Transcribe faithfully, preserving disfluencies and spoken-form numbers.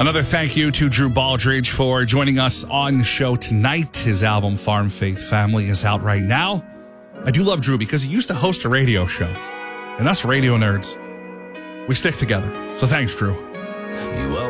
Another thank you to Drew Baldridge for joining us on the show tonight. His album, Farm Faith Family, is out right now. I do love Drew because he used to host a radio show. And us radio nerds, we stick together. So thanks, Drew. You